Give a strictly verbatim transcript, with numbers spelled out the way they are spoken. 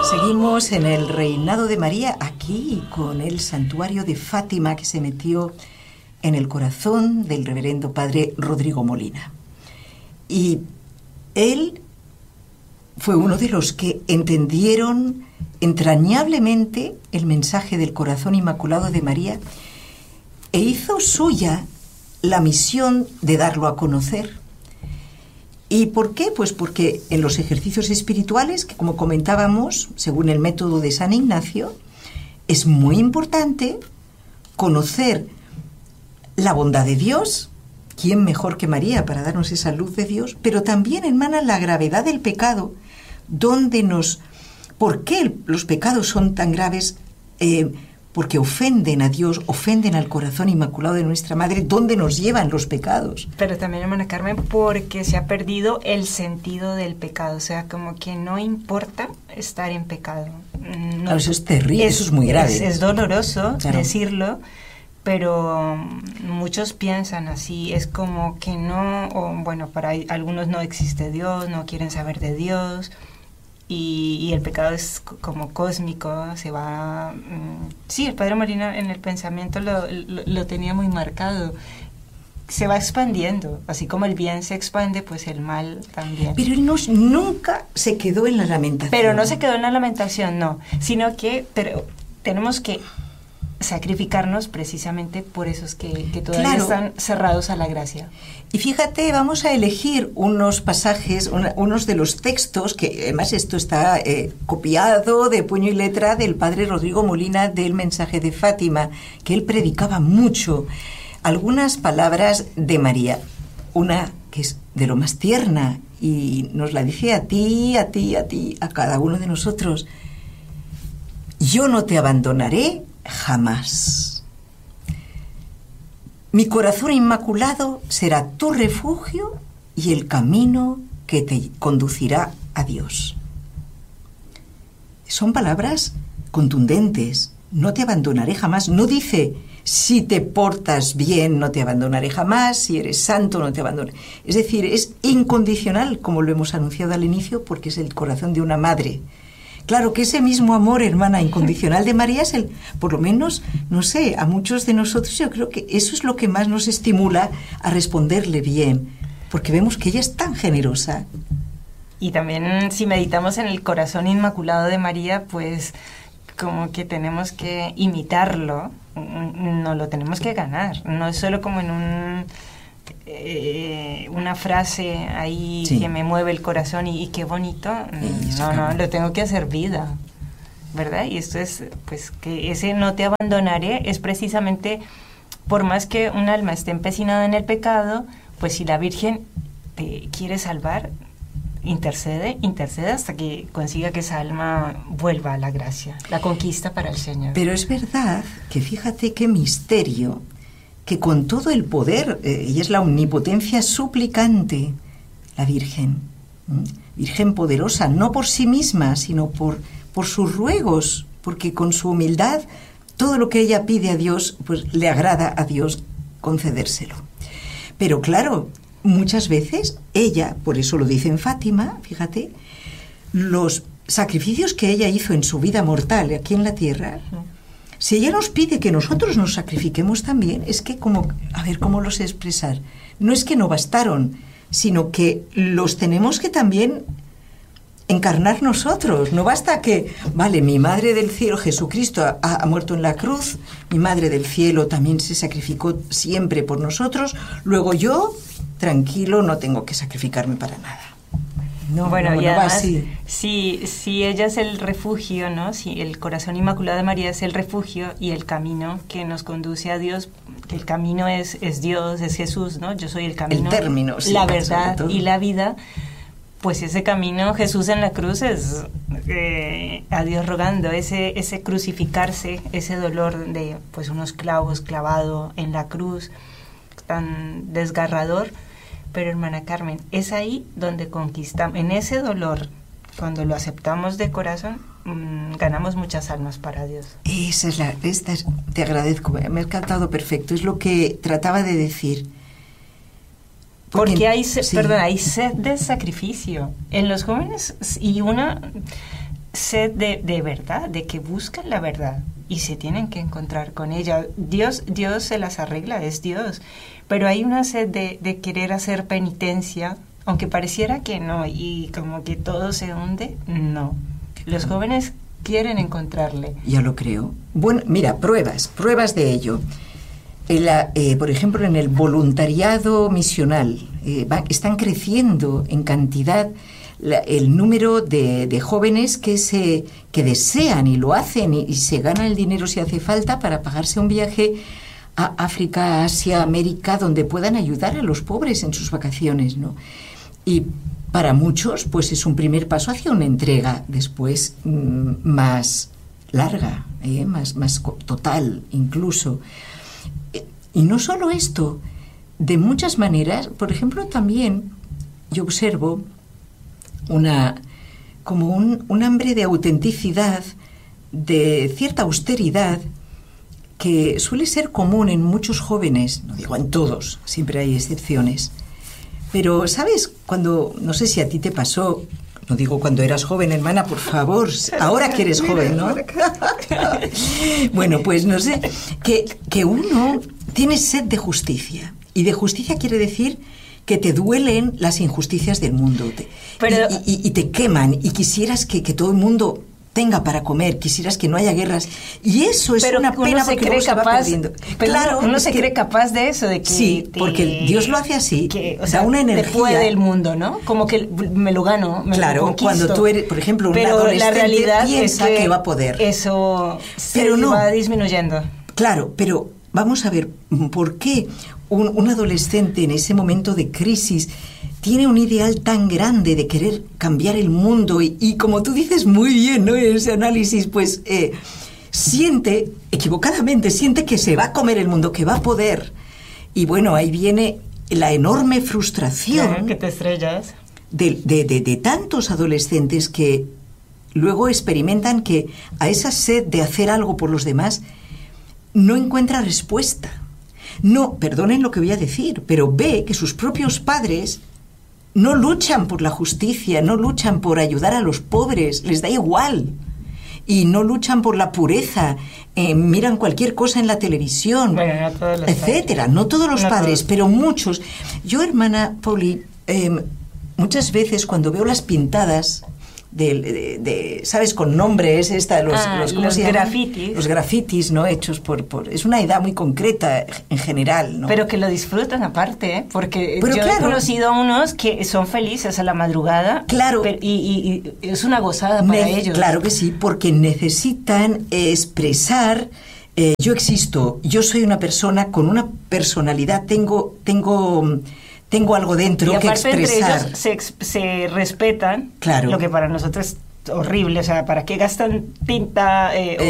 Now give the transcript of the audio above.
Seguimos en el reinado de María, aquí con el santuario de Fátima que se metió en el corazón del reverendo padre Rodrigo Molina. Y él fue uno de los que entendieron entrañablemente el mensaje del corazón inmaculado de María e hizo suya la misión de darlo a conocer. ¿Y por qué? Pues porque en los ejercicios espirituales, que como comentábamos, según el método de San Ignacio, es muy importante conocer la bondad de Dios. ¿Quién mejor que María para darnos esa luz de Dios? Pero también, hermana, la gravedad del pecado, donde nos... ¿Por qué los pecados son tan graves? Eh, porque ofenden a Dios, ofenden al corazón inmaculado de nuestra Madre. ¿Dónde nos llevan los pecados? Pero también, hermana Carmen, porque se ha perdido el sentido del pecado. O sea, como que no importa estar en pecado. No, claro, eso es terrible, es, eso es muy grave. Es, es doloroso, claro, decirlo, pero muchos piensan así. Es como que no, o bueno, para algunos no existe Dios, no quieren saber de Dios. Y, y el pecado es como cósmico, se va... Mmm, sí, el padre Molina en el pensamiento lo, lo, lo tenía muy marcado. Se va expandiendo, así como el bien se expande, pues el mal también. Pero él no, nunca se quedó en la lamentación. Pero no se quedó en la lamentación, no, sino que pero tenemos que sacrificarnos precisamente por esos que, que todavía claro. están cerrados a la gracia. Y fíjate, vamos a elegir unos pasajes, una, unos de los textos, que además esto está eh, copiado de puño y letra del padre Rodrigo Molina del mensaje de Fátima, que él predicaba mucho. Algunas palabras de María, una que es de lo más tierna y nos la dice a ti, a ti, a ti, a cada uno de nosotros. Yo no te abandonaré jamás. Mi corazón inmaculado será tu refugio y el camino que te conducirá a Dios. Son palabras contundentes. No te abandonaré jamás. No dice, si te portas bien, no te abandonaré jamás. Si eres santo, no te abandonaré. Es decir, es incondicional, como lo hemos anunciado al inicio, porque es el corazón de una madre. Claro que ese mismo amor, hermana, incondicional de María es el, por lo menos, no sé, a muchos de nosotros yo creo que eso es lo que más nos estimula a responderle bien, porque vemos que ella es tan generosa. Y también si meditamos en el corazón inmaculado de María, pues como que tenemos que imitarlo, no lo tenemos que ganar, no es solo como en un... Eh, una frase ahí sí. que me mueve el corazón y, y qué bonito, sí, no, no, lo tengo que hacer vida, ¿verdad? Y esto es, pues, que ese no te abandonaré es precisamente, por más que un alma esté empecinada en el pecado, pues si la Virgen te quiere salvar, intercede, intercede hasta que consiga que esa alma vuelva a la gracia, la conquista para el Señor. Pero es verdad que fíjate qué misterio, que con todo el poder, eh, y es la omnipotencia suplicante, la Virgen, ¿m? Virgen poderosa, no por sí misma, sino por, por sus ruegos, porque con su humildad, todo lo que ella pide a Dios, pues le agrada a Dios concedérselo. Pero claro, muchas veces ella, por eso lo dice en Fátima, fíjate, los sacrificios que ella hizo en su vida mortal aquí en la tierra, si ella nos pide que nosotros nos sacrifiquemos también, es que como, a ver, ¿cómo los expresar? No es que no bastaron, sino que los tenemos que también encarnar nosotros. No basta que, vale, mi Madre del Cielo, Jesucristo, ha, ha muerto en la cruz, mi Madre del Cielo también se sacrificó siempre por nosotros, luego yo, tranquilo, no tengo que sacrificarme para nada. No, bueno, no, y no además, va así. Si, si ella es el refugio, ¿no? Si el corazón inmaculado de María es el refugio y el camino que nos conduce a Dios, que el camino es, es Dios, es Jesús, ¿no? Yo soy el camino, el término, sí, la verdad y la vida, pues ese camino, Jesús en la cruz es eh, a Dios rogando, ese, ese crucificarse, ese dolor de pues unos clavos clavado en la cruz, tan desgarrador. Pero hermana Carmen, es ahí donde conquistamos, en ese dolor, cuando lo aceptamos de corazón, mmm, ganamos muchas almas para Dios. Esa es la, esta es, te agradezco, me has cantado perfecto, es lo que trataba de decir. Porque, Porque hay, sí. perdón, hay sed de sacrificio en los jóvenes y una sed de, de verdad, de que buscan la verdad y se tienen que encontrar con ella. Dios, Dios se las arregla, es Dios, pero hay una sed de, de querer hacer penitencia, aunque pareciera que no, y como que todo se hunde, no. Los jóvenes quieren encontrarle. Yo lo creo. Bueno, mira, pruebas, pruebas de ello. El, eh, por ejemplo, en el voluntariado misional, eh, va, están creciendo en cantidad la, el número de, de jóvenes que se que desean y lo hacen y, y se ganan el dinero si hace falta para pagarse un viaje a África, Asia, América, donde puedan ayudar a los pobres en sus vacaciones, ¿no? Y para muchos, pues es un primer paso hacia una entrega después mmm, más larga, ¿eh? más, más total incluso. Y no solo esto, de muchas maneras, por ejemplo, también yo observo una como un, un hambre de autenticidad, de cierta austeridad, que suele ser común en muchos jóvenes, no digo en todos, siempre hay excepciones. Pero, ¿sabes? Cuando, no sé si a ti te pasó, no digo cuando eras joven, hermana, por favor, ahora que eres joven, ¿no? Bueno, pues no sé, que, que uno tiene sed de justicia. Y de justicia quiere decir que te duelen las injusticias del mundo. Te, Pero, y, y, y te queman. Y quisieras que, que todo el mundo tenga para comer, quisieras que no haya guerras. Y eso es pero una pena se porque cree se va capaz, perdiendo. Pero claro, uno se que, cree capaz de eso, de que sí, te, porque Dios lo hace así, que, o da sea, una energía. Te puede el mundo, ¿no? Como que me lo gano, me claro, lo conquisto. Cuando tú eres, por ejemplo, un pero adolescente la realidad piensa es que, que va a poder. Eso pero se no. va disminuyendo. Claro, pero vamos a ver, ¿por qué un, un adolescente en ese momento de crisis tiene un ideal tan grande de querer cambiar el mundo y, y como tú dices muy bien, ¿no? En ese análisis, pues eh, siente, equivocadamente, siente que se va a comer el mundo, que va a poder. Y bueno, ahí viene la enorme frustración. Claro, que te estrellas. De, de, de, de tantos adolescentes que luego experimentan que a esa sed de hacer algo por los demás no encuentra respuesta. No, perdonen lo que voy a decir, pero ve que sus propios padres no luchan por la justicia, no luchan por ayudar a los pobres, les da igual. Y no luchan por la pureza, eh, miran cualquier cosa en la televisión, bueno, no todos los etcétera. padres. No todos los no padres, todos. Pero muchos. Yo, hermana Pauli, eh, muchas veces cuando veo las pintadas de, de, de ¿sabes? Con nombres, esta, los, ah, los, ¿cómo los se llaman? grafitis. Los grafitis, ¿no? Hechos por, por... Es una edad muy concreta en general, ¿no? Pero que lo disfrutan aparte, ¿eh? Porque pero yo claro, he conocido a unos que son felices a la madrugada. Claro. Pero, y, y, y es una gozada para ne- ellos. Claro que sí, porque necesitan expresar... Eh, yo existo, yo soy una persona con una personalidad, tengo... tengo Tengo algo dentro y que aparte expresar. Entre ellos se, ex- se respetan, claro. Lo que para nosotros es horrible, o sea, ¿para qué gastan tinta eh,